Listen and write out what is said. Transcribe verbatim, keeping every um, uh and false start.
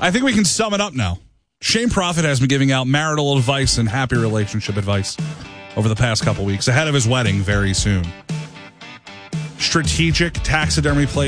I think we can sum it up now. Shane Prophet has been giving out marital advice and happy relationship advice over the past couple weeks, ahead of his wedding very soon. Strategic taxidermy place.